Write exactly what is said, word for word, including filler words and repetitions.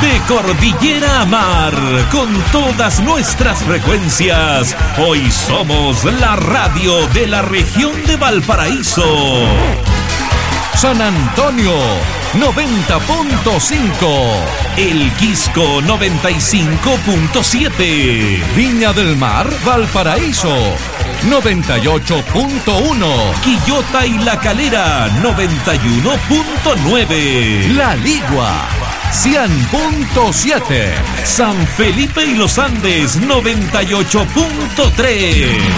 De cordillera a mar, con todas nuestras frecuencias, hoy somos la radio de la región de Valparaíso. San Antonio, noventa punto cinco. El Quisco, noventa y cinco punto siete. Viña del Mar, Valparaíso, noventa y ocho punto uno. Quillota y La Calera, noventa y uno punto nueve. La Ligua, cien punto siete. San Felipe y Los Andes, noventa y ocho punto tres.